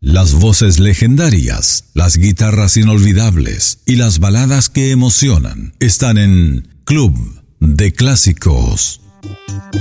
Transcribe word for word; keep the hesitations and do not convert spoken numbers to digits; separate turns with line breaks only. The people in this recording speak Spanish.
Las voces legendarias, las guitarras inolvidables y las baladas que emocionan están en Club de Clásicos.